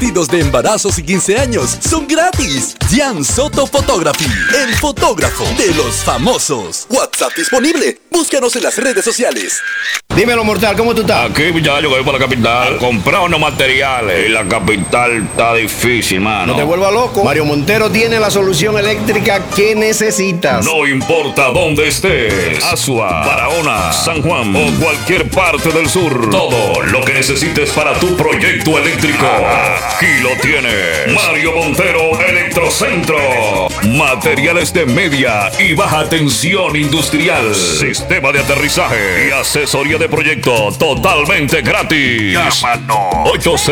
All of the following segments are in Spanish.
vestidos de embarazos y 15 años son gratis. Jan Soto Photography, el fotógrafo de los famosos. WhatsApp disponible. Búscanos en las redes sociales. Dímelo, mortal, ¿cómo tú estás? Aquí, ya yo voy para la capital. Comprar unos materiales. Y la capital está difícil, mano. No te vuelvas loco. Mario Montero tiene la solución eléctrica que necesitas. No importa dónde estés. Asua, Barahona, San Juan o cualquier parte del sur. Todo lo que necesites para tu proyecto eléctrico. Aquí lo tienes. Mario Montero Electrocentro. Materiales de media y baja tensión industrial. Sistema de aterrizaje y asesoría de proyecto totalmente gratis. Llámanos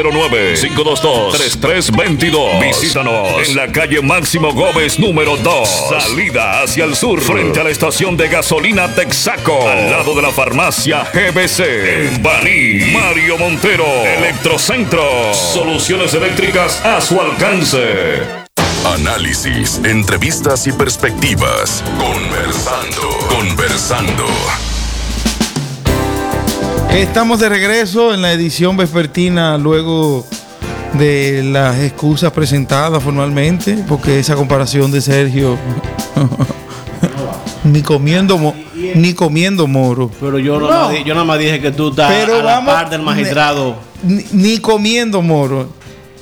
809-522-3322. Visítanos en la calle Máximo Gómez número 2, salida hacia el sur, frente a la estación de gasolina Texaco, al lado de la farmacia GBC. En Baní, Mario Montero Electrocentro. Soluciones eléctricas a su alcance. Análisis, entrevistas y perspectivas. Conversando. Estamos de regreso en la edición vespertina luego de las excusas presentadas formalmente, porque esa comparación de Sergio ni comiendo moro. Pero yo nada más dije que tú estás a la par del magistrado. Ni comiendo moro.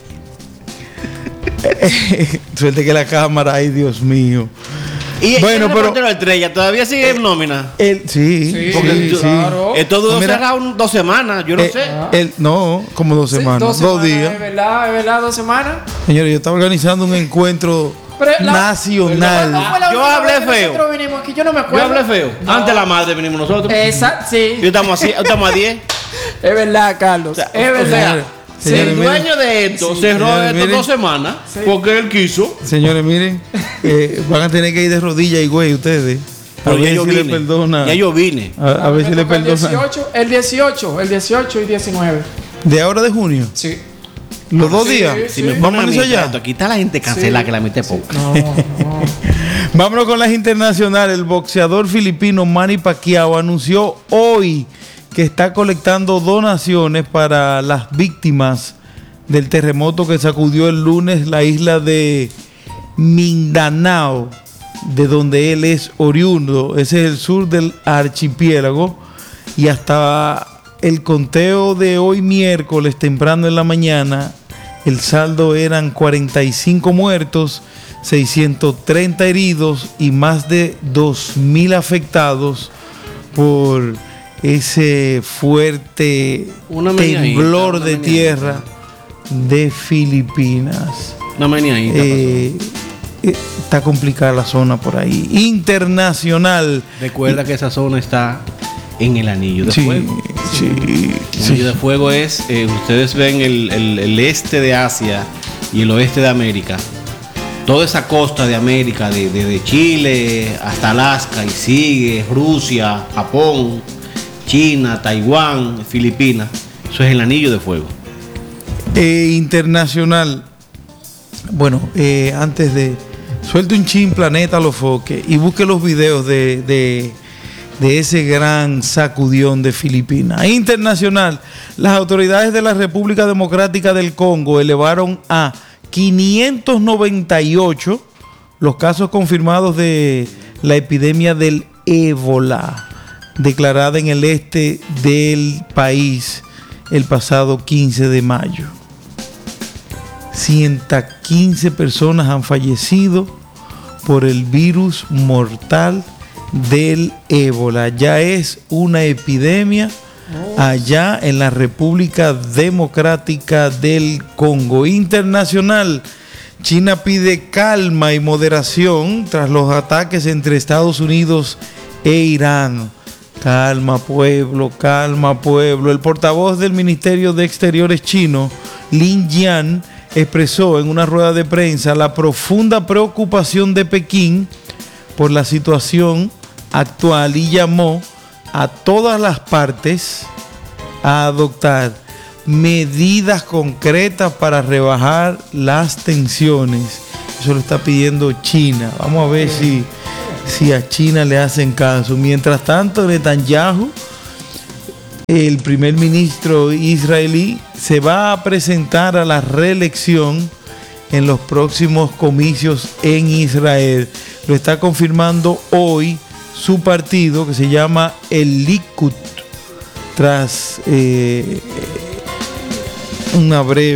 Suerte que la cámara, ay Dios mío. Y bueno, pero estrella todavía sigue en nómina. Sí, claro. Esto duró cerrado 2 semanas, yo no sé. No, como 2 semanas, 2 días. Es verdad, 2 semanas. Señores, yo estaba organizando un encuentro nacional. Yo hablé feo. Nosotros vinimos aquí, yo no me acuerdo. Yo hablé feo. No. Antes de la madre vinimos nosotros. Exacto, sí. Y estamos a 10. Es verdad, Carlos. Es verdad. Sí, el dueño de esto cerró esto 2 semanas porque él quiso. Señores, miren, van a tener que ir de rodillas y güey ustedes. A ver si le perdona. Ya yo vine. A ver si le perdona. El 18 y 19. ¿De ahora de junio? Sí. ¿Los 2 días? Si me ponen a allá. Aquí está la gente cancelada que la mete poco. No. Vámonos con las internacionales. El boxeador filipino Manny Pacquiao anunció hoy que está colectando donaciones para las víctimas del terremoto que sacudió el lunes la isla de Mindanao, de donde él es oriundo. Ese es el sur del archipiélago. Y hasta el conteo de hoy miércoles, temprano en la mañana, el saldo eran 45 muertos, 630 heridos y más de 2.000 afectados por ese fuerte temblor de tierra de Filipinas. Una maniadita. Está complicada la zona por ahí. Internacional. Recuerda que esa zona está en el Anillo de Fuego. Sí. El Anillo de Fuego es, ustedes ven el este de Asia y el oeste de América. Toda esa costa de América, desde Chile hasta Alaska y sigue Rusia, Japón, China, Taiwán, Filipinas. Eso es el Anillo de Fuego. Internacional. Bueno, antes de... Suelte un chin Planeta Los Foques y busque los videos de ese gran sacudión de Filipinas. Internacional. Las autoridades de la República Democrática del Congo elevaron a 598 los casos confirmados de la epidemia del ébola, declarada en el este del país el pasado 15 de mayo. 115 personas han fallecido por el virus mortal del ébola. Ya es una epidemia allá en la República Democrática del Congo. Internacional. China pide calma y moderación tras los ataques entre Estados Unidos e Irán. Calma, pueblo, calma, pueblo. El portavoz del Ministerio de Exteriores chino, Lin Jian, expresó en una rueda de prensa la profunda preocupación de Pekín por la situación actual y llamó a todas las partes a adoptar medidas concretas para rebajar las tensiones. Eso lo está pidiendo China. Vamos a ver si a China le hacen caso. Mientras tanto, Netanyahu, el primer ministro israelí, se va a presentar a la reelección en los próximos comicios en Israel. Lo está confirmando hoy su partido, que se llama el Likud, tras un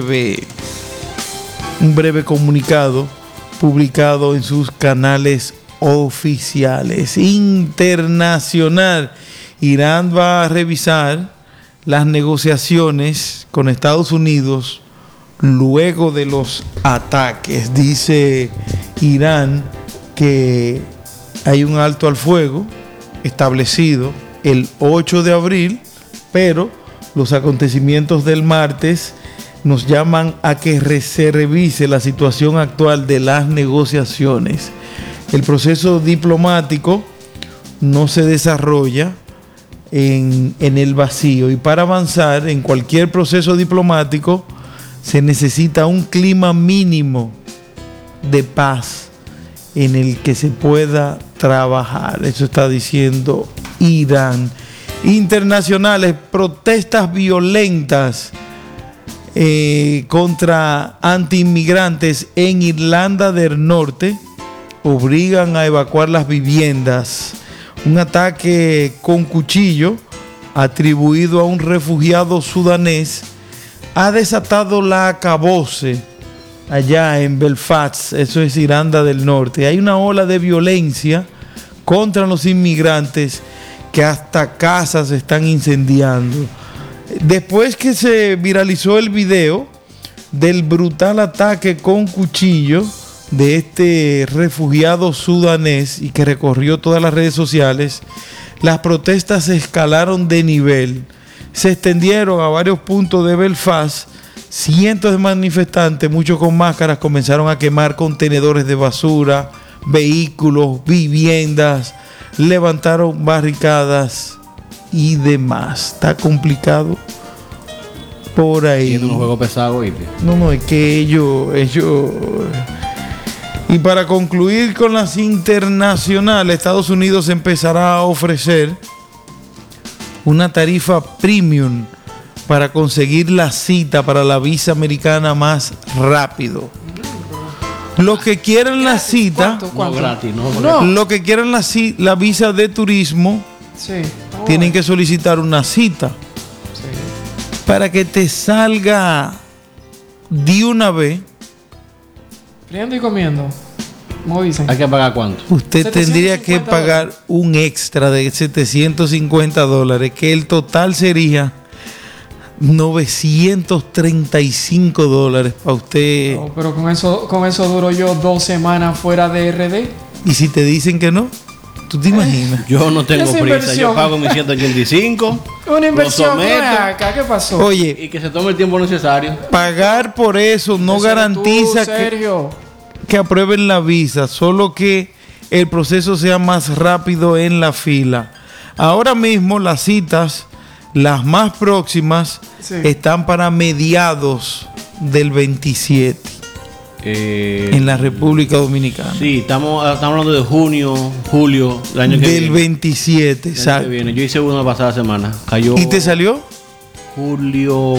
breve comunicado publicado en sus canales oficiales. Internacional. Irán va a revisar las negociaciones con Estados Unidos luego de los ataques. Dice Irán que hay un alto al fuego establecido el 8 de abril, pero los acontecimientos del martes nos llaman a que se revise la situación actual de las negociaciones. El proceso diplomático no se desarrolla en el vacío, y para avanzar en cualquier proceso diplomático se necesita un clima mínimo de paz en el que se pueda trabajar. Eso está diciendo Irán. Internacionales, protestas violentas contra antiinmigrantes en Irlanda del Norte obligan a evacuar las viviendas. Un ataque con cuchillo atribuido a un refugiado sudanés ha desatado la acabose allá en Belfast, eso es Irlanda del Norte. Hay una ola de violencia contra los inmigrantes que hasta casas se están incendiando. Después que se viralizó el video del brutal ataque con cuchillo de este refugiado sudanés y que recorrió todas las redes sociales, las protestas se escalaron de nivel. Se extendieron a varios puntos de Belfast. Cientos de manifestantes, muchos con máscaras, comenzaron a quemar contenedores de basura, vehículos, viviendas, levantaron barricadas y demás. Está complicado por ahí. Tiene un juego pesado, ¿viste? No, es que ellos... Y para concluir con las internacionales, Estados Unidos empezará a ofrecer una tarifa premium para conseguir la cita para la visa americana más rápido. Los que quieran la cita, ¿Cuánto? No gratis, No. los que quieran la visa de turismo, Sí. tienen que solicitar una cita para que te salga de una vez. Friendo y comiendo. Como dicen. ¿Hay que pagar cuánto? Usted tendría que 750 pagar un extra de $750, que el total sería $935 para usted. No, pero con eso duro yo 2 semanas fuera de RD. Y si te dicen que no, ¿tú te imaginas? Yo no tengo Esa prisa, inversión. yo pago mis 185. Una inversión. lo someto, Acá, ¿qué pasó? Oye, y que se tome el tiempo necesario. pagar por eso no Eso eres garantiza tú, Sergio. que aprueben la visa, solo que el proceso sea más rápido en la fila. Ahora mismo las citas, las más próximas, Sí. están para mediados del 27 en la República Dominicana. Sí, estamos hablando de junio, julio, del año que Del viene. 27, El año que exacto. viene. Yo hice una la pasada semana. Cayó ¿Y te salió? julio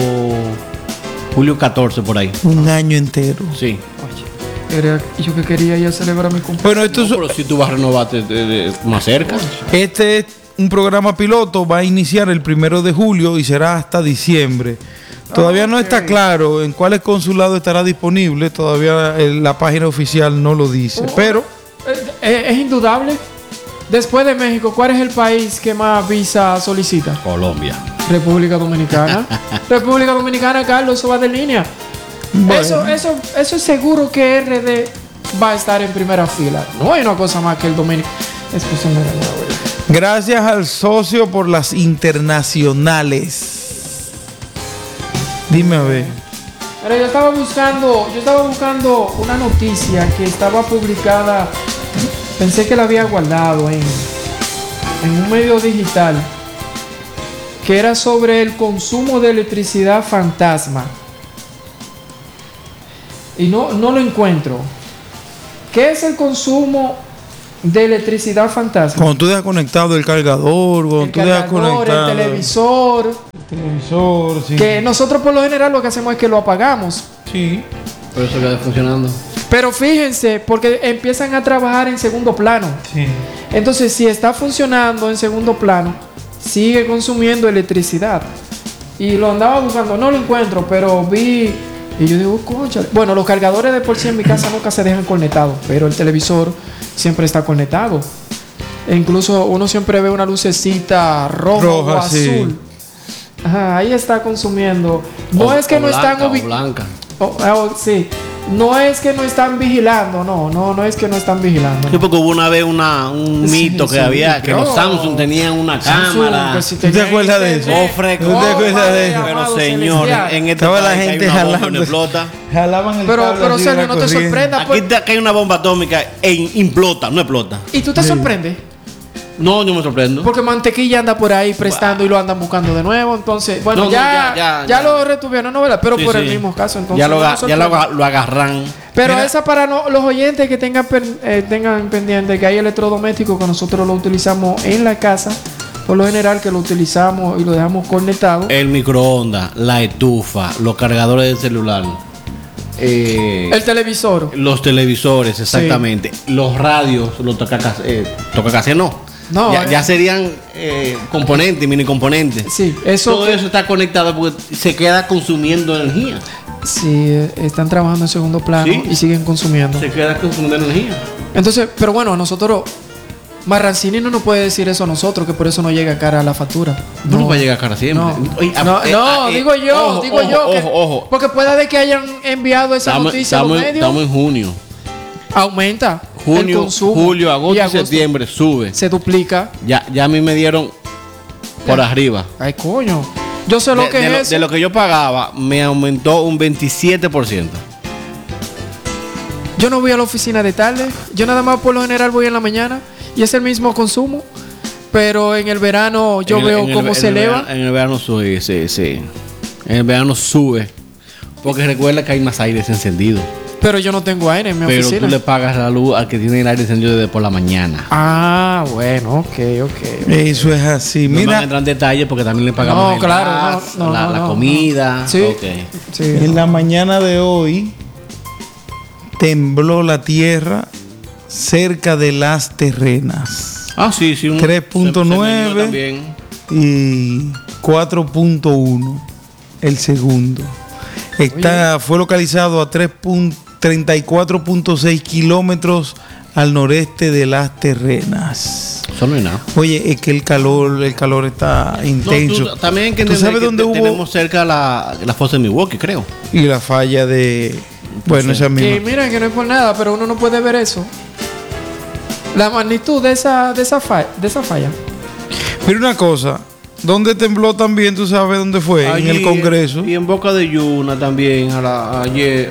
14 por ahí. Un año entero. Sí. Era yo que quería ir a celebrar mi cumpleaños. Bueno, esto No, pero si tú vas a renovarte más cerca. este es un programa piloto, va a iniciar el 1 de julio y será hasta diciembre. Todavía no está claro en cuáles consulados estará disponible, todavía la página oficial no lo dice, pero Es indudable. Después de México, ¿cuál es el país que más visa solicita? Colombia. República Dominicana. República Dominicana, Carlos, eso va de línea. Bueno. Eso es seguro que RD va a estar en primera fila. No hay una cosa más que el dominio. Es cuestión de ganar, güey. gracias al socio por las internacionales. Dime a ver. Pero yo estaba buscando una noticia que estaba publicada. Pensé que la había guardado en un medio digital, que era sobre el consumo de electricidad fantasma. Y no lo encuentro. ¿Qué es el consumo de electricidad fantasma. Cuando tú dejas conectado el cargador, cuando tú dejas conectado el televisor, sí. que nosotros por lo general lo que hacemos es que lo apagamos. Sí. Pero eso queda funcionando. Pero fíjense, porque empiezan a trabajar en segundo plano. Sí. Entonces, si está funcionando en segundo plano, sigue consumiendo electricidad. Y lo andaba buscando, no lo encuentro, pero vi y yo digo, concha. Bueno, los cargadores de por sí en mi casa nunca se dejan conectados, pero el televisor siempre está conectado. E incluso uno siempre ve una lucecita roja o azul. Sí. Ajá, ahí está consumiendo. No es que no están blanca. sí. No es que no están vigilando, no es que no están vigilando. Sí, porque hubo una vez un mito que había, que los Samsung tenían una cámara. ¿Tú te acuerdas de eso? Oh, fresco. ¿Tú te acuerdas de eso? Pero señor, en este estaba la país gente hay una bomba, jalando. no explota. Jalaban el cable Pero así de Sergio, la no te corriente. sorprendas. Aquí hay una bomba atómica e implota, no explota. ¿Y tú te sorprendes? No, yo me sorprendo. Porque Mantequilla anda por ahí prestando y lo andan buscando de nuevo. Entonces, bueno, No, ya lo retuvieron, ¿no? ¿Verdad? Pero Sí, por el sí. mismo caso. Entonces, Ya no nos lo sorprende. agarran. Pero Mira. esa para los oyentes que tengan pendiente que hay electrodomésticos que nosotros lo utilizamos en la casa. Por lo general que lo utilizamos y lo dejamos conectado. El microondas, la estufa, los cargadores del celular. El televisor. Los televisores, exactamente. Los radios, los tocacasés no. No, ya serían componentes, mini componentes. Sí, eso. Todo eso está conectado porque se queda consumiendo energía. Sí, están trabajando en segundo plano Sí. y siguen consumiendo. Se queda consumiendo energía. Entonces, pero bueno, a nosotros, Marrancini no nos puede decir eso a nosotros, que por eso no llega cara a la factura. No va a llegar cara siempre. No, Oye, digo yo, Ojo. porque puede de que hayan enviado esa noticia a los medios. Estamos en junio. Aumenta el Junio, consumo. julio, agosto Y y septiembre sube. se duplica. Ya a mí me dieron por arriba. Ay, coño. Yo sé lo que es eso. De lo que yo pagaba, me aumentó un 27%. Yo no voy a la oficina de tarde. Yo nada más por lo general voy en la mañana y es el mismo consumo. Pero en el verano yo veo cómo se eleva. En el verano sube, sí. En el verano sube. Porque recuerda que hay más aires encendidos. Pero yo no tengo aire en mi Pero oficina. tú le pagas la luz al que tiene el aire encendido desde por la mañana. Ah, bueno, ok. Eso es así. No me Mira, entran detalles porque también le pagamos No, el claro, gas, no, la no, comida. Sí. Ok. Sí. en la mañana de hoy tembló la tierra cerca de Las Terrenas. Ah, sí. 3.9 también. y 4.1 el segundo. Fue localizado a 34.6 kilómetros al noreste de Las Terrenas. Eso no es nada. Oye, es que el calor está intenso. No, también hay que ¿Tú entender sabes que dónde hubo? tenemos cerca la fosa de Milwaukee, creo. Y la falla de... Bueno, esa Que misma. miren que no es por nada, pero uno no puede ver eso. La magnitud de esa falla. Mira una cosa. ¿Dónde tembló también? ¿Tú sabes dónde fue? En el Congreso. Y en Boca de Yuna también. Ayer,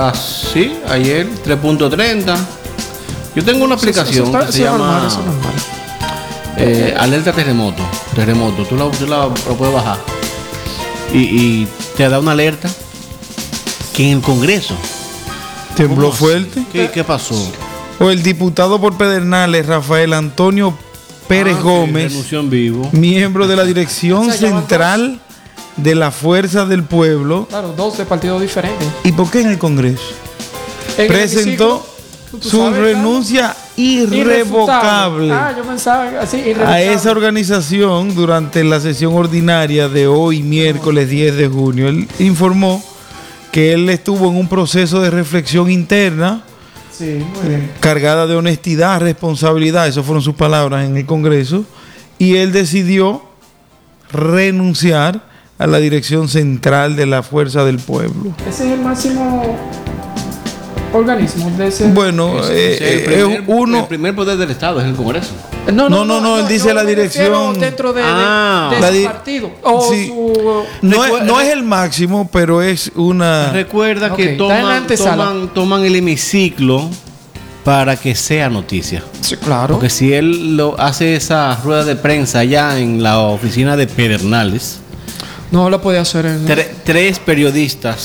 3.30. Yo tengo una aplicación que se llama Eso es normal. Alerta Terremoto. Tú lo puedes bajar. Y te da una alerta que en el Congreso. Tembló ¿Cómo así? fuerte. ¿Qué pasó? O el diputado por Pedernales, Rafael Antonio Pérez Gómez, renunció en vivo. miembro de la Dirección O sea, llaman Central de la Fuerza del Pueblo. Claro, dos de partidos diferentes. ¿Y por qué en el Congreso? En el Presentó hemiciclo, tú su sabes, renuncia irrevocable Ah, yo pensaba así, a irrevocable. esa organización durante la sesión ordinaria de hoy, miércoles 10 de junio. Él informó que él estuvo en un proceso de reflexión interna Sí, muy bien. cargada de honestidad, responsabilidad, esas fueron sus palabras en el Congreso, y él decidió renunciar a la Dirección Central de la Fuerza del Pueblo. Ese es el máximo organismo de ese. Bueno, es uno... El primer poder del Estado es el Congreso. No, él dice la me refiero dirección. dentro de la su di- partido. O sí. su. No es el máximo, pero es una... Recuerda Ok, que está en la antesala. toman el hemiciclo para que sea noticia. Sí, claro. Porque si él lo hace esa rueda de prensa allá en la oficina de Pedernales, No lo puede hacer en. tres periodistas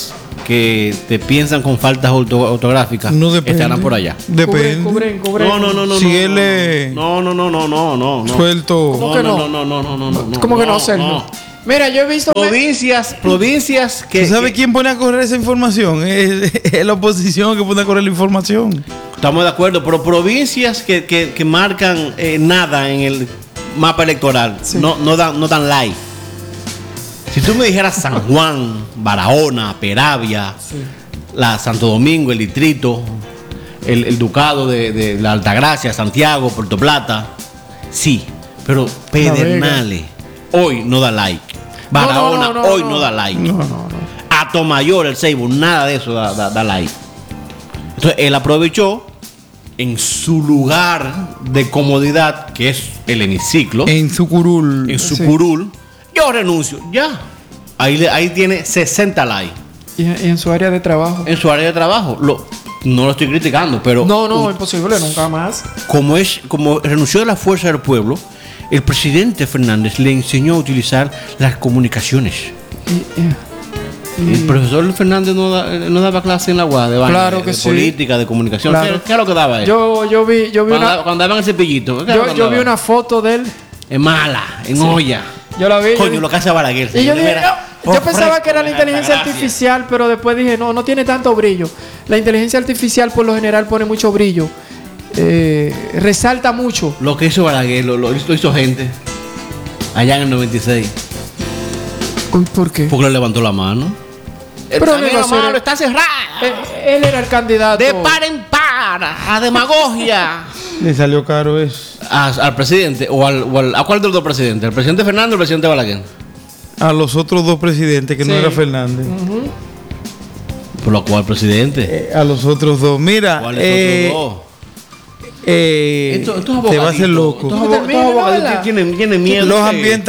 que te piensan con faltas ortográficas No depende. estarán por allá. Depende. Cubren. No. Si él es No. suelto. ¿Cómo que no? No. ¿Cómo que no hacerlo? Mira, yo he visto... Provincias que... ¿Tú sabes quién pone a correr esa información? Es la oposición que pone a correr la información. Estamos de acuerdo, pero provincias que marcan nada en el mapa electoral, Sí. no dan like. Si tú me dijeras San Juan, Barahona, Peravia, la Santo Domingo, el distrito, el ducado de la Altagracia, Santiago, Puerto Plata, sí, pero Pedernales hoy no da like. Barahona hoy no da like. No. Atomayor, el Seibo, nada de eso da like. Entonces él aprovechó en su lugar de comodidad, que es el hemiciclo, En su curul. en su Sí. curul, yo renuncio, ya. Ahí tiene 60 likes Y en su área de trabajo. en su área de trabajo. No lo estoy criticando, pero No, imposible, nunca más. como renunció de la fuerza del pueblo, el presidente Fernández le enseñó a utilizar las comunicaciones. El profesor Fernández no daba clase en la UAS de, Claro que de sí. política, de comunicación. Claro. ¿Qué es lo que daba él? Yo vi Cuando daban el cepillito. ¿qué es lo que yo vi daba? una foto de él. En mala, en olla. Yo la vi. Coño, lo que hace Balaguer. Y yo dije, Mira, yo pensaba que era la ofrezco, inteligencia gracias. artificial, pero después dije, no tiene tanto brillo. La inteligencia artificial por lo general pone mucho brillo. Resalta mucho. Lo que hizo Balaguer, lo hizo gente. Allá en el 96. ¿Por qué? Porque le levantó la mano. El Pero camino no sé, malo está cerrado. Él era el candidato. De par en par. A demagogia. Le salió caro eso. Al presidente. ¿A cuál de los dos presidentes? ¿El presidente Fernández o el presidente Balaguer? A los otros dos presidentes, que no Sí. era Fernández. ¿Por lo cual presidente? A los otros dos. Mira, ¿Cuáles otros dos? Estos te va a hacer abogaditos, loco. estos abogaditos tienen miedo. Los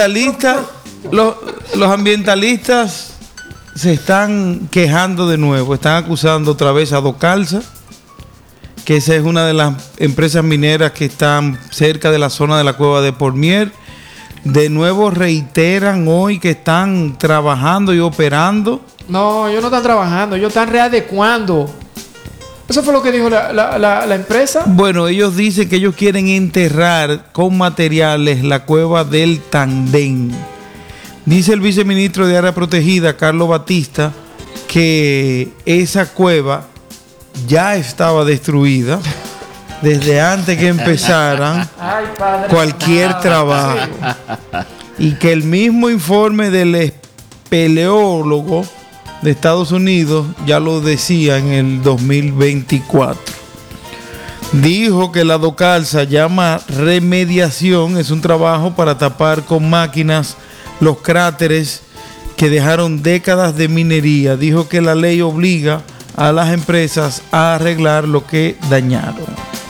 ambientalistas se están quejando de nuevo. Están acusando otra vez a Docalsa, que esa es una de las empresas mineras que están cerca de la zona de la cueva de Pormier. De nuevo reiteran hoy que están trabajando y operando. No, ellos no están trabajando, ellos están readecuando. Eso fue lo que dijo la empresa. Bueno, ellos dicen que ellos quieren enterrar con materiales la cueva del Tandén. Dice el viceministro de Área Protegida, Carlos Batista, que esa cueva ya estaba destruida desde antes que empezaran Ay, padre. cualquier trabajo. Y que el mismo informe del espeleólogo de Estados Unidos ya lo decía en el 2024. Dijo que la Docalsa llama remediación, es un trabajo para tapar con máquinas los cráteres que dejaron décadas de minería. Dijo que la ley obliga a las empresas a arreglar lo que dañaron.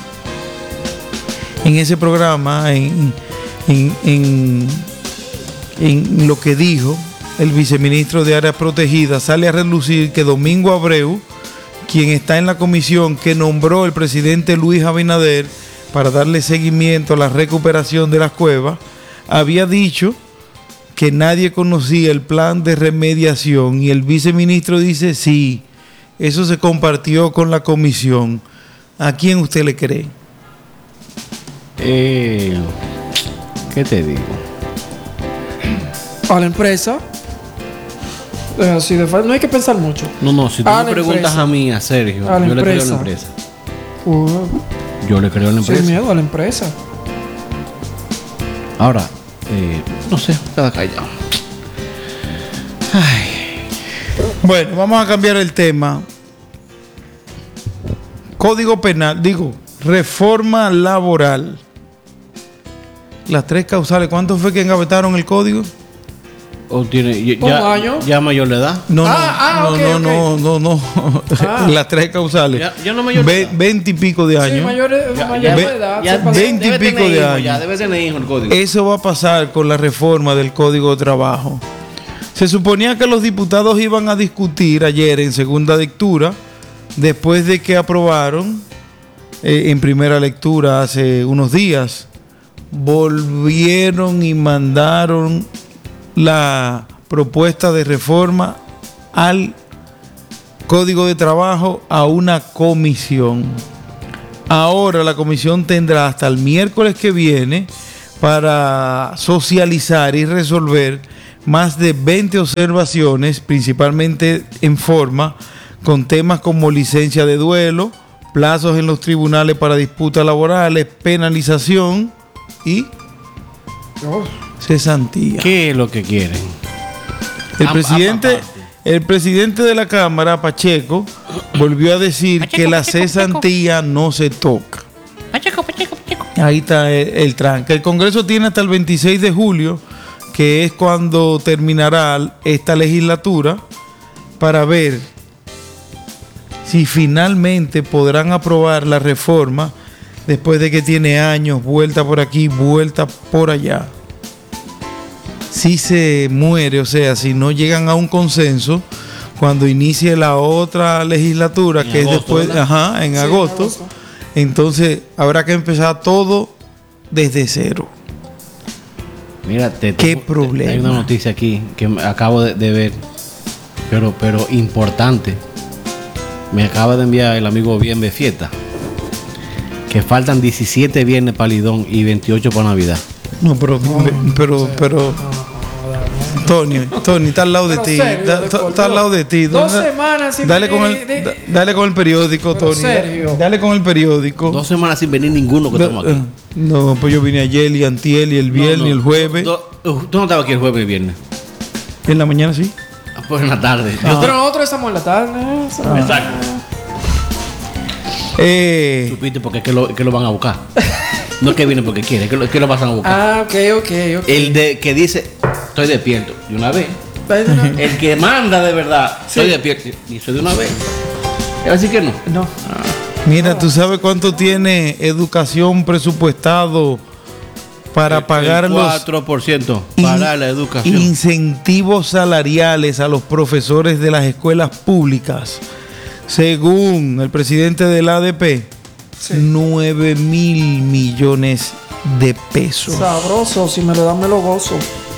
En ese programa, en lo que dijo el viceministro de Áreas Protegidas, sale a relucir que Domingo Abreu, quien está en la comisión que nombró el presidente Luis Abinader para darle seguimiento a la recuperación de las cuevas, había dicho que nadie conocía el plan de remediación, y el viceministro dice sí, eso se compartió con la comisión. ¿A quién usted le cree? ¿Qué te digo? A la empresa. Así de fácil. No hay que pensar mucho. No, si tú A me la preguntas empresa. a mí, a Sergio, A la yo le creo a la empresa. empresa. Yo le creo a la Sin empresa. miedo a la empresa. Ahora, no sé, cada callado. Ay, Bueno, vamos a cambiar el tema. Código penal, reforma laboral. Las 3 causales, ¿cuánto fue que engavetaron el código? o tiene ¿Un año? ya mayor de edad. No, ok. no. Ah. Las 3 causales. Ya no mayor de edad. 20 y pico de Sí, años. mayor de edad. Ya se pasó. 20 y debe pico tener de hijos, años. Ya debe tener hijos el código. Eso va a pasar con la reforma del Código de Trabajo. Se suponía que los diputados iban a discutir ayer en segunda lectura, después de que aprobaron en primera lectura hace unos días. Volvieron y mandaron la propuesta de reforma al código de trabajo a una comisión. Ahora la comisión tendrá hasta el miércoles que viene para socializar y resolver más de 20 observaciones, principalmente en forma, con temas como licencia de duelo, plazos en los tribunales para disputas laborales, penalización y cesantía. ¿Qué es lo que quieren? El presidente de la Cámara, Pacheco, volvió a decir que la cesantía no se toca. Pacheco. Ahí está el tranque. El Congreso tiene hasta el 26 de julio, que es cuando terminará esta legislatura, para ver si finalmente podrán aprobar la reforma después de que tiene años, vuelta por aquí, vuelta por allá. Si se muere, o sea, si no llegan a un consenso, cuando inicie la otra legislatura, que es después, en agosto, entonces habrá que empezar todo desde cero. Mira, ¿Qué problema? Hay una noticia aquí que acabo de ver, pero importante. Me acaba de enviar el amigo Bien Fiesta que faltan 17 viernes para Lidón y 28 para Navidad. No, pero Tony, está al lado de ti. Está al lado de ti. 2 semanas sin dale con el periódico, Tony. Sergio. Dale con el periódico. 2 semanas sin venir ninguno que estamos aquí. No, pues yo vine ayer y antier y el viernes y el jueves. Tú no estabas aquí el jueves y el viernes. En la mañana sí. Pues en la tarde. Pero nosotros estamos en la tarde. Exacto. Supiste porque que lo van a buscar. No es que viene porque quiere, que lo pasan a buscar. Ok. El que dice, estoy despierto, de una vez. El que manda de verdad, estoy despierto, dice de una vez. Así que no. No. Mira, ¿tú sabes cuánto tiene educación presupuestado para pagar el 4% para la educación? Incentivos salariales a los profesores de las escuelas públicas? Según el presidente del ADP, 9,000 millones de pesos. Sabroso, si me lo dan, me lo gozo.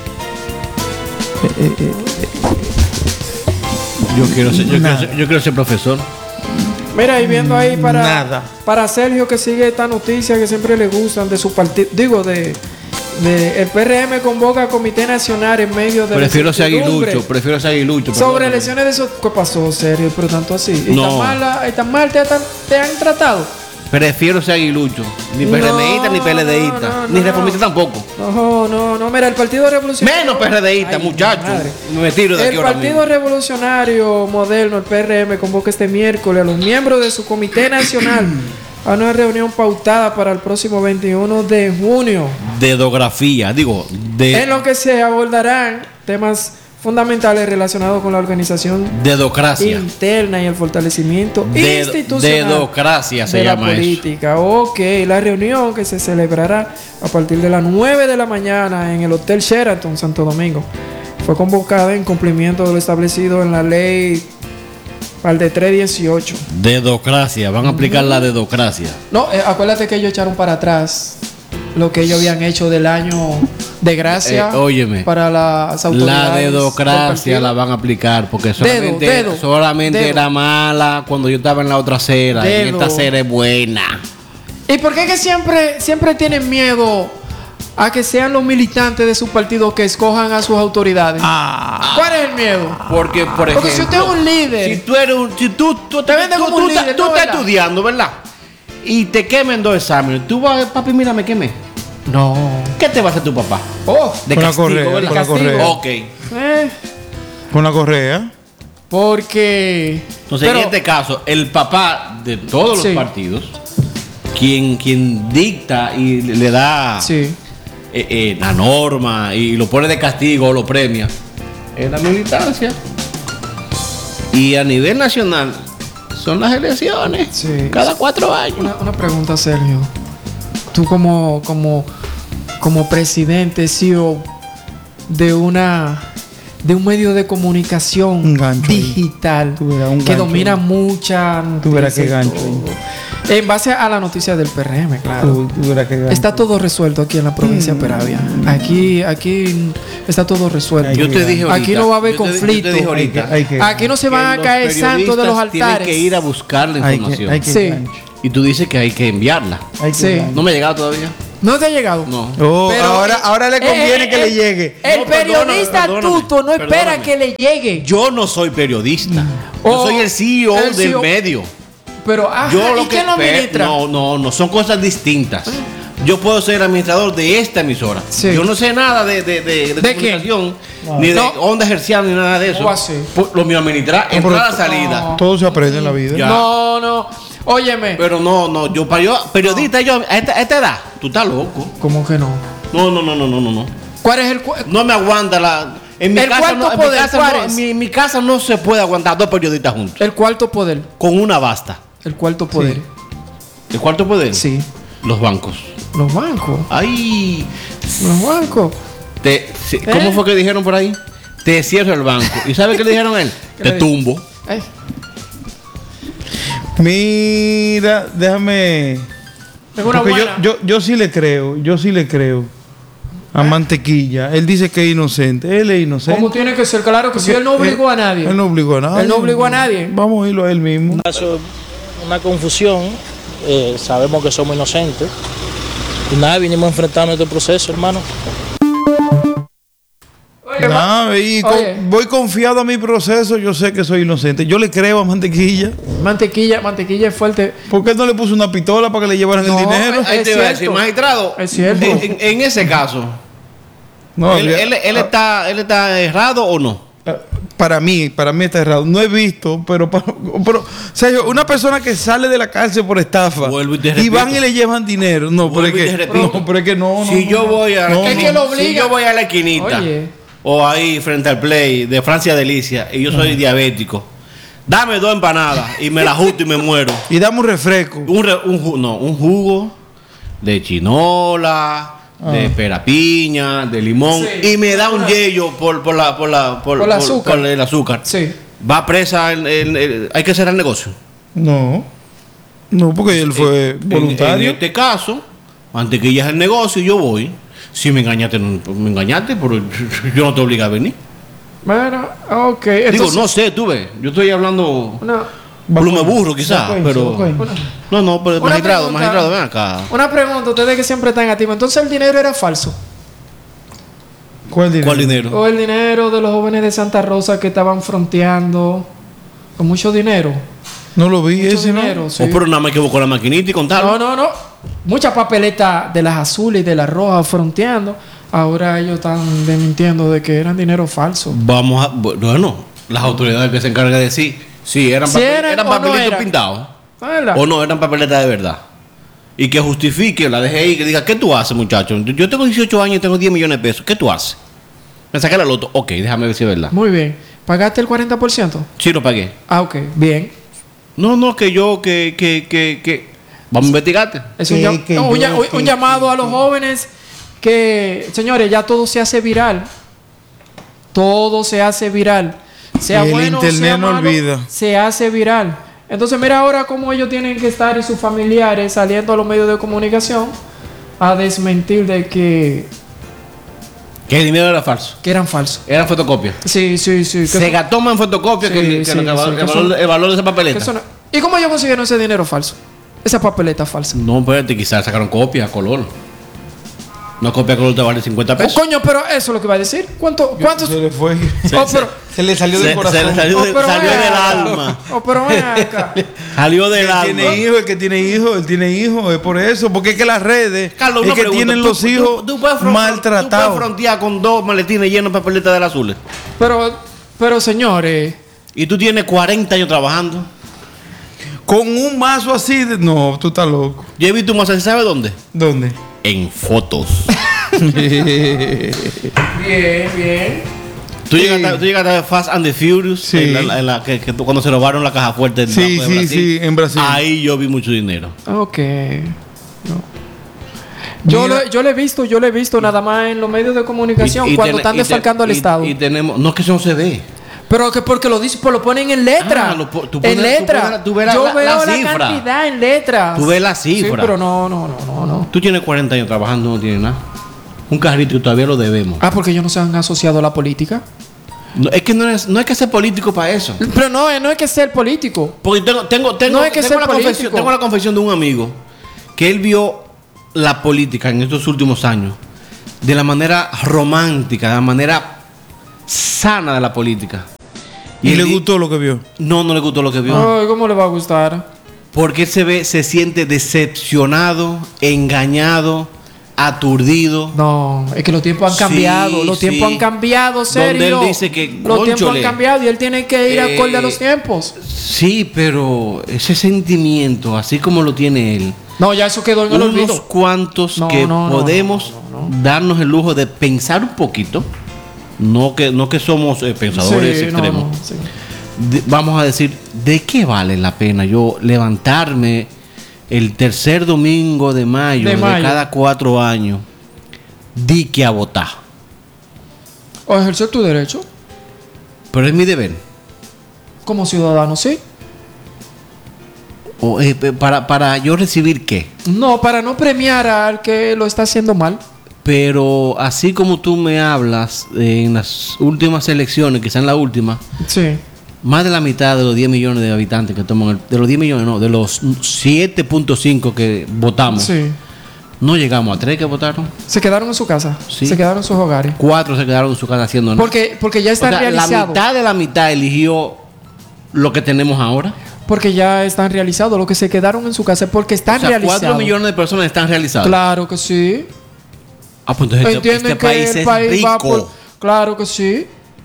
Yo quiero ser profesor. Mira, y viendo ahí Nada. para Sergio, que sigue esta noticia que siempre le gustan de su partido, digo, de el PRM convoca a Comité Nacional en medio de Prefiero ser aguilucho. sobre elecciones de eso. ¿Qué pasó, Sergio? Pero tanto así. ¿Y No. tan mal te han tratado? Prefiero ser aguilucho. Ni PRMista, ni PLDista. Ni reformista tampoco. No. Mira, el Partido Revolucionario. Menos PRDista, Ay, muchacho. madre. Me tiro de aquí El ahora Partido mismo. Revolucionario Moderno, el PRM, convoca este miércoles a los miembros de su Comité Nacional a una reunión pautada para el próximo 21 de junio. Dedografía, En lo que se abordarán temas fundamentales relacionados con la organización dedocracia. interna y el fortalecimiento institucional Dedocracia se de la llama eso. política. Ok, la reunión que se celebrará a partir de las 9 de la mañana en el Hotel Sheraton, Santo Domingo, fue convocada en cumplimiento de lo establecido en la ley al de 318. Dedocracia, van a aplicar la dedocracia. No, acuérdate que ellos echaron para atrás lo que ellos habían hecho del año de gracia óyeme, para las autoridades. La dedocracia la van a aplicar porque solamente era mala cuando yo estaba en la otra acera. Y esta acera es buena. ¿Y por qué que siempre tienen miedo a que sean los militantes de su partido que escojan a sus autoridades? ¿Cuál es el miedo? Porque, por ejemplo, porque si usted es un líder, si tú te vende como un líder, tú ¿no, estás verdad? estudiando, ¿verdad? Y te quemen 2 exámenes. Tú vas, papi, mira, me quemé. no. ¿Qué te va a hacer tu papá? De Con la castigo, correa, ¿verdad? con la correa. Ok. Con la correa. Porque Entonces, en este caso, el papá de todos los partidos, quien dicta y le da la norma y lo pone de castigo o lo premia, es la militancia. Y a nivel nacional son las elecciones cada 4 años. Una pregunta, Sergio. Tú como presidente, CEO de un medio de comunicación digital que domina mucha Tú verás qué gancho. En base a la noticia del PRM, claro. Tú verás que gana. Está todo resuelto aquí en la provincia de Peravia. Aquí está todo resuelto. Yo te dije ahorita, aquí no va a haber yo te conflicto. dije ahorita Aquí no se van a los caer santos de los periodistas tienen altares. que ir a buscar la información. Sí. Y tú dices que hay que enviarla. Sí. No me ha llegado todavía. ¿No te ha llegado? No. Oh, Pero, ahora le conviene que le llegue. El No, periodista perdóname, astuto no espera perdóname. que le llegue. Yo no soy periodista. Oh, Yo soy el CEO el del CEO. medio. Pero, ajá, Yo lo ¿y quién lo administra? No, son cosas distintas. Yo puedo ser administrador de esta emisora. Sí. Yo no sé nada de comunicación, ni de ondas hercianas, ni nada de eso. ¿Cómo así? Pues, lo mío administrar, entrada, salida. Todo se aprende en la vida. Ya. No. Óyeme. Pero no, yo periodista, yo, a esta edad, tú estás loco. ¿Cómo que no? No. ¿Cuál es el No me aguanta la. En mi El casa cuarto poder, ¿cuál es? en mi casa no se puede aguantar dos periodistas juntos. el cuarto poder? Con una basta. El cuarto poder. ¿El cuarto poder? Sí. Los bancos. Los bancos. Ay. Los bancos. ¿Cómo fue que dijeron por ahí? Te cierro el banco. ¿Y sabe qué le dijeron a él? ¿Qué Te le tumbo. Ay, Mira, déjame. tengo una Porque buena. yo sí le creo a Mantequilla. Él dice que es inocente. Él es inocente. ¿Cómo tiene que ser? Claro que sí. Él no obligó a nadie. Él no obligó a nadie. Él no obligó a nadie. Vamos a irlo a él mismo. Caso, una confusión, sabemos que somos inocentes y nada, vinimos enfrentando este proceso, hermano. Nada, Oye. voy confiado a mi proceso. Yo sé que soy inocente. Yo le creo a Mantequilla. Mantequilla es fuerte. ¿Por qué no le puso una pistola para que le llevaran No, el dinero? Ahí Es te iba a cierto. decir, magistrado. Es cierto. En ese caso, No, ¿él está errado o no? para mí está errado. No he visto, pero Sergio, una persona que sale de la cárcel por estafa Vuelvo y te y repito. van y le llevan dinero. No, pero es Vuelvo y te que repito. no, pero es que no. Si yo voy a no, Es que lo obliga. si yo voy a la esquinita Oye. o ahí frente al play de Francia Delicia y yo soy diabético, dame 2 empanadas y me la ajusto y me muero. Y dame un refresco. Un jugo de chinola, de perapiña, de limón, Sí. y me da un yello por el azúcar. por el azúcar. Sí. Va presa, hay que cerrar el negocio. No, porque él fue voluntario. En este caso, Mantequilla es el negocio y yo voy. Si me engañaste, me engañaste, pero yo no te obligo a venir. Bueno, ok. Digo, Entonces, no sé, tú ves. Yo estoy hablando plume burro, quizás, pero. No, pero Una magistrado, pregunta. ven acá. Una pregunta, ustedes que siempre están activos. Entonces, ¿el dinero era falso? ¿Cuál dinero? ¿Cuál dinero? ¿O el dinero de los jóvenes de Santa Rosa que estaban fronteando con mucho dinero? No lo vi Mucho ese, dinero, ¿no? sí. O pero nada más equivocó la maquinita y contaron. No. Mucha papeleta de las azules y de las rojas fronteando. Ahora ellos están desmintiendo de que eran dinero falso. Vamos a. Bueno, las autoridades que se encargan de decir si eran, Si eran o no papelitos eran. pintados ¿Verdad? o no eran papeletas de verdad. Y que justifique la DGI, que diga, ¿qué tú haces, muchacho? Yo tengo 18 años y tengo 10 millones de pesos. ¿Qué tú haces? Me saqué la loto. Ok, déjame ver si es verdad. Muy bien. ¿Pagaste el 40%? Sí, lo pagué. Ah, ok. Bien. No, que yo, que. Vamos a investigarte. Es un llamado a los jóvenes que, señores, ya todo se hace viral. Todo se hace viral. Sea Y el bueno o internet sea no malo, olvida. se hace viral. Entonces, mira ahora cómo ellos tienen que estar y sus familiares saliendo a los medios de comunicación a desmentir de que Que el dinero era falso. eran falsos. Era fotocopia. Sí. Que Se gastó más en fotocopia Sí, que sí, lo que sí, que son- el valor de esa papeleta. que eso no- ¿Y cómo ellos consiguieron ese dinero falso? Esa papeleta falsa. No, espérate, quizás sacaron copia a color. Una copia a color te vale 50 Oh, pesos. coño, pero eso es lo que va a decir. ¿Cuántos? Se le fue. Oh, pero, Se le salió del corazón. Se le salió, oh, de- pero salió ven del acá. alma. Oh, pero ven acá. Salió del alma. El que tiene hijos, él tiene hijos, es por eso, porque es que las redes Carlos, es una que pregunta. tienen los hijos tú puedes Tú maltratados. puedes frontear con 2 maletines llenos de papeletas de azules. Pero señores, Y tú tienes 40 años trabajando. Con un mazo así, no, tú estás loco. Yo he visto un masaje, ¿sabe dónde? ¿Dónde? En fotos. bien. Tú llegaste a ver Fast and the Furious, Sí. en la que cuando se robaron la caja fuerte del Sí, Banco de sí, en Brasil. Ahí yo vi mucho dinero. Ok. No. Yo lo he visto nada más en los medios de comunicación cuando están defalcando al Estado. Y tenemos, no es que eso no se ve. Pero que porque lo dice, pues lo ponen en letra. En letra. Tú ves Yo veo la cifra. cantidad en letras. Tú ves la cifra. Sí, pero no. Tú tienes 40 años trabajando, no tienes nada. Un carrito que todavía lo debemos. Ah, porque ellos no se han asociado a la política. No, es que no hay que ser político para eso. Pero no es que ser político. Porque No hay que ser político. tengo la confesión de un amigo que él vio la política en estos últimos años de la manera romántica, de la manera sana de la política. ¿Y le gustó lo que vio? No le gustó lo que vio. Ay, ¿cómo le va a gustar? Porque él se siente decepcionado, engañado, aturdido. No, es que los tiempos han cambiado. Los tiempos han cambiado, serio. Donde él dice que, los tiempos han cambiado y él tiene que ir acorde a los tiempos. Sí, pero ese sentimiento, así como lo tiene él. No, ya eso quedó en el olvido. Unos cuantos podemos darnos el lujo de pensar un poquito. No que somos pensadores extremos. Sí. Vamos a decir, ¿de qué vale la pena yo levantarme el tercer domingo de mayo de cada 4 años, di que a votar? O ejercer tu derecho. Pero es mi deber. Como ciudadano, sí. O, para yo recibir qué. No, para no premiar al que lo está haciendo mal. Pero así como tú me hablas en las últimas elecciones, quizás en la última, sí, más de la mitad de los 10 millones de habitantes que toman, de los 10 millones, no, de los 7.5 que votamos, sí, no llegamos a 3 que votaron. Se quedaron en su casa, sí. Se quedaron en sus hogares. 4 se quedaron en su casa haciendo nada. Porque ya están realizados. La mitad de la mitad eligió lo que tenemos ahora. Porque ya están realizados. Lo que se quedaron en su casa es porque están realizados. 4 millones de personas están realizadas. Claro que sí. Ah, pues entonces este país es rico. Claro que sí.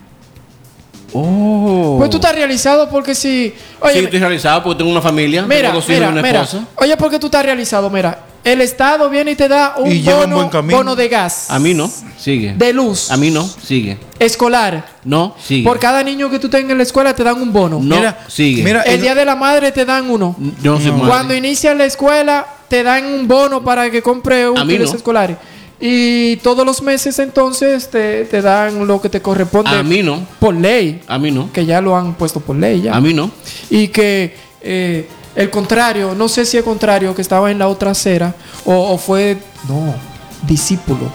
Oh. Pues tú estás realizado porque si... Oye, sí, estoy realizado porque tengo una familia, tengo 2 hijos y una esposa. Oye, porque tú estás realizado, mira. El Estado viene y te da un bono de gas. A mí no, sigue. De luz. A mí no, sigue. Escolar. No, sigue. Por cada niño que tú tengas en la escuela te dan un bono. No, sigue. Mira, el Día de la Madre te dan uno. Yo no soy madre. Cuando inicias la escuela te dan un bono para que compre útiles escolares. Y todos los meses entonces te dan lo que te corresponde. A mí no. Por ley. A mí no. Que ya lo han puesto por ley ya. A mí no. Y que el contrario, no sé si el contrario que estaba en la otra acera o fue... No, discípulo.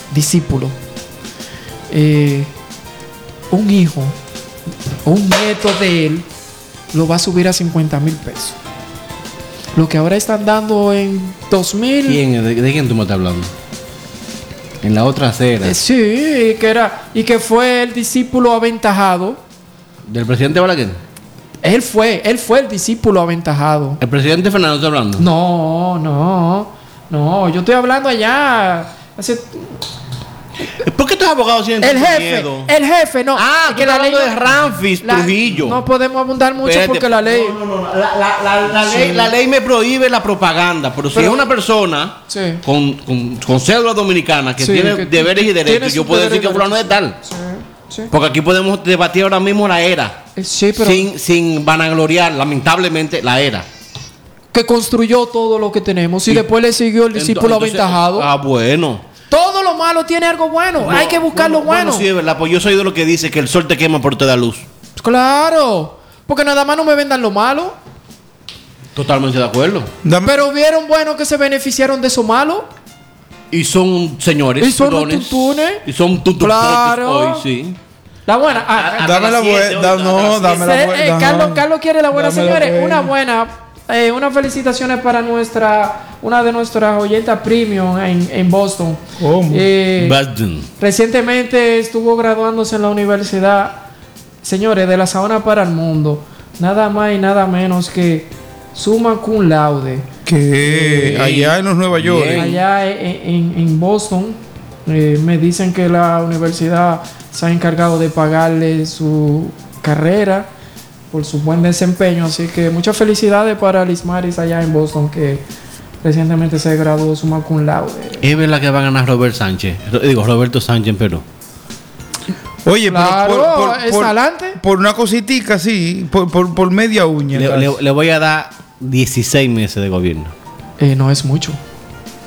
Un hijo o un nieto de él lo va a subir a 50,000 pesos. Lo que ahora están dando en 2,000. ¿De quién tú me estás hablando? En la otra acera. Sí, y que fue el discípulo aventajado. ¿Del presidente Balaguer? Él fue el discípulo aventajado. ¿El presidente Fernando está hablando? No, yo estoy hablando allá. ¿Por qué estos abogados sienten miedo? El jefe, no. Ah, que la ley de Ramfis Trujillo. No podemos abundar mucho. Espérate, porque la ley... La ley me prohíbe la propaganda. Pero si es una persona con cédula dominicana que tiene deberes y derechos, yo puedo decir que fulano es tal. Sí. Porque aquí podemos debatir ahora mismo la era. Sí, pero... sin vanagloriar, lamentablemente, la era. Que construyó todo lo que tenemos. Y después le siguió el discípulo aventajado. Ah, bueno. Todo lo malo tiene algo bueno. Hay que buscar lo bueno. Bueno, sí, es verdad. Pues yo soy de lo que dice que el sol te quema por toda luz. Claro. Porque nada más no me vendan lo malo. Totalmente de acuerdo. Pero vieron bueno que se beneficiaron de eso malo. Y son señores. Y son tuntunes. Y son tuntunes. Claro. Hoy, sí. La buena. Dame la buena. Dame la buena. Carlos quiere la buena, señores. Una buena. Unas felicitaciones para una de nuestras oyentas premium en Boston. Boston. Recientemente estuvo graduándose en la universidad, señores, de la Sabana para el Mundo. Nada más y nada menos que summa cum laude. Que allá en los Nueva York. Allá en Boston. Me dicen que la universidad se ha encargado de pagarle su carrera por su buen desempeño, así que muchas felicidades para Lismaris allá en Boston, que recientemente se graduó summa cum laude. Es verdad que va a ganar Roberto Sánchez en Perú. Oye, claro, pero por una cositica así, por media uña. Le voy a dar 16 meses de gobierno. No es mucho.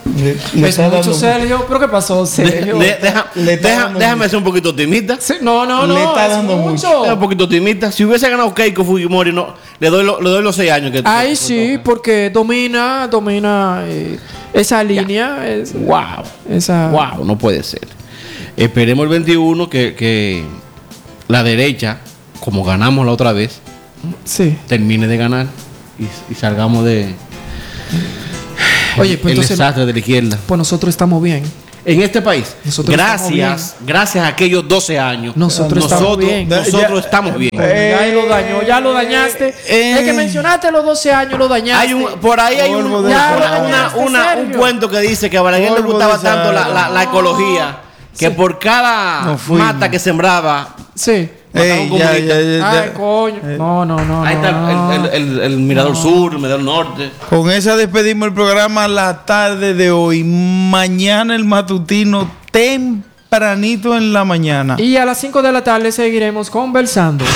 Le Es está mucho, dando Sergio. ¿Pero qué pasó, Sergio? Déjame ser un poquito optimista. Sí, no, Le está es dando Déjame un poquito optimista. Si hubiese ganado Keiko Fujimori, no, le doy los 6 años que Ahí sí, porque domina esa línea. Wow, no puede ser. Esperemos el 21 que la derecha, como ganamos la otra vez, sí, termine de ganar y salgamos de Oye, pues el entonces, desastre de la izquierda. Pues nosotros estamos bien. En este país, Nosotros gracias a aquellos 12 años, Nosotros estamos bien. Nosotros estamos bien. Ya lo dañaste. Es que mencionaste los 12 años, lo dañaste. Por ahí hay Polvo un de Sergio. cuento que dice que a Balaguer le Polvo gustaba de tanto Sahara. la ecología que por cada No fuimos. mata que sembraba Sí. mataba un comunista. Ay, coño. No. Ahí está el mirador sur, el mirador norte. Con esa despedimos el programa la tarde de hoy. Mañana el matutino tempranito en la mañana. Y a las 5 de la tarde seguiremos conversando.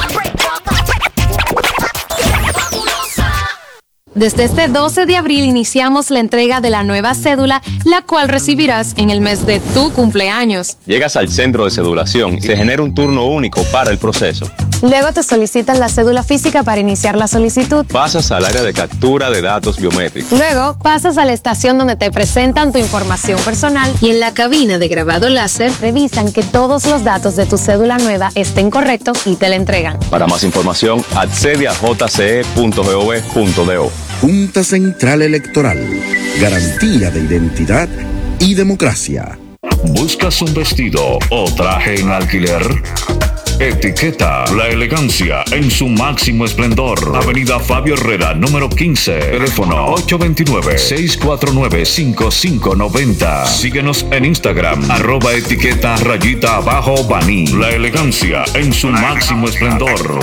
Desde este 12 de abril iniciamos la entrega de la nueva cédula, la cual recibirás en el mes de tu cumpleaños. Llegas al centro de cedulación y se genera un turno único para el proceso. Luego te solicitan la cédula física para iniciar la solicitud. Pasas al área de captura de datos biométricos. Luego pasas a la estación donde te presentan tu información personal y en la cabina de grabado láser revisan que todos los datos de tu cédula nueva estén correctos y te la entregan. Para más información, accede a jce.gov.do. Junta Central Electoral. Garantía de identidad y democracia. ¿Buscas un vestido o traje en alquiler? Etiqueta la elegancia en su máximo esplendor. Avenida Fabio Herrera, número 15. Teléfono 829-649-5590. Síguenos en Instagram, @etiqueta_baní. La elegancia en su máximo esplendor.